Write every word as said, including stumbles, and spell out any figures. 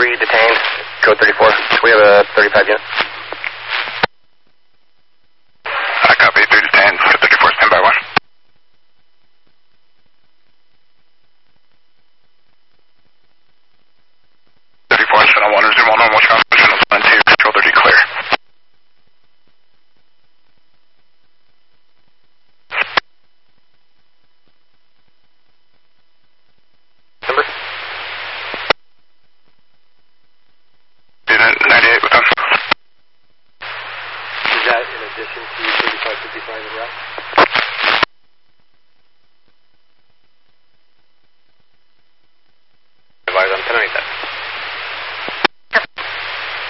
three detained, code thirty-four. We have a thirty-five unit. I copy, three detained, code thirty-four, stand by one. thirty-four, channel one, resume all normal traffic, channels one and two, control thirty clear. Number? Unit ninety-eight with them. Is that in addition to thirty-five fifty-five in route?